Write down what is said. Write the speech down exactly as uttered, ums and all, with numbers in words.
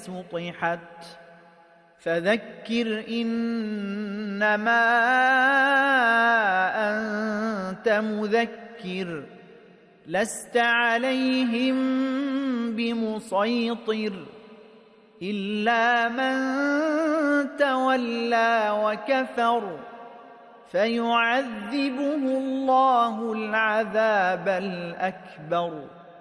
سطحت فذكر إنما أنت مذكر لست عليهم بمسيطر إلا من تولى وكفر فيعذبه الله العذاب الأكبر